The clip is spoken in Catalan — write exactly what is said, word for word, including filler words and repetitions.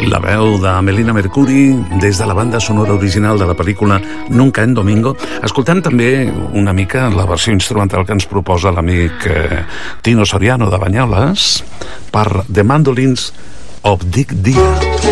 La veu de Melina Mercuri des de la banda sonora original de la pel·lícula Nunca en Domingo. Escoltem també una mica la versió instrumental que ens proposa l'amic eh, Tino Soriano de Banyoles per The Mandolins of Dick Deer.